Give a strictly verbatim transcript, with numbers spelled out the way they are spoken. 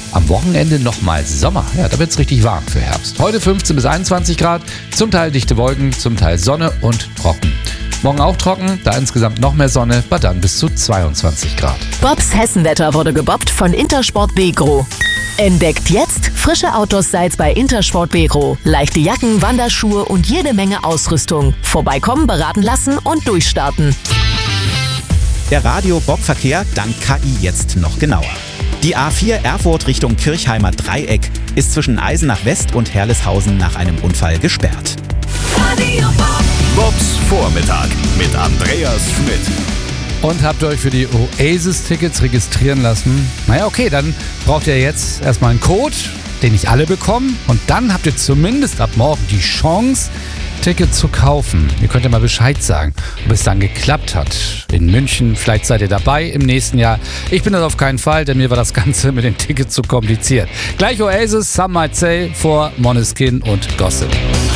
Am Wochenende nochmal Sommer. Ja, da wird es richtig warm für Herbst. Heute fünfzehn bis einundzwanzig Grad, zum Teil dichte Wolken, zum Teil Sonne und trocken. Morgen auch trocken, da insgesamt noch mehr Sonne, bei dann bis zu zweiundzwanzig Grad. Bobs Hessenwetter wurde gebobbt von Intersport Begro. Entdeckt jetzt frische Outdoor-Styles bei Intersport Begro. Leichte Jacken, Wanderschuhe und jede Menge Ausrüstung. Vorbeikommen, beraten lassen und durchstarten. Der Radio-Bob-Verkehr dank K I jetzt noch genauer. Die A vier Erfurt Richtung Kirchheimer Dreieck ist zwischen Eisenach West und Herleshausen nach einem Unfall gesperrt. Radio Bob. Bobs Vormittag mit Andreas Schmidt. Und habt ihr euch für die Oasis-Tickets registrieren lassen? Naja, okay, dann braucht ihr jetzt erstmal einen Code, den nicht alle bekommen. Und dann habt ihr zumindest ab morgen die Chance, Tickets zu kaufen. Ihr könnt ja mal Bescheid sagen, ob es dann geklappt hat. In München, vielleicht seid ihr dabei im nächsten Jahr. Ich bin das auf keinen Fall, denn mir war das Ganze mit den Tickets zu kompliziert. Gleich Oasis, Some Might Say vor Måneskin und Gossip.